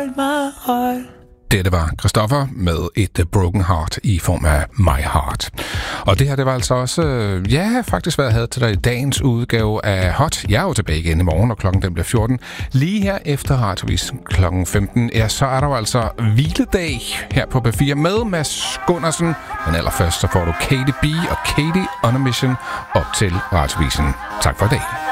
Det var Christoffer med et broken heart i form af My Heart. Og det her, det var altså også, faktisk hvad jeg havde til dig i dagens udgave af Hot. Jeg er jo tilbage igen i morgen, og klokken den bliver 14. Lige her efter Radiovis klokken 15, så er der jo altså hviledag her på B4 med Mads Gundersen. Men allerførst så får du Katy B og Katy on a Mission op til Radiovisen. Tak for i dag.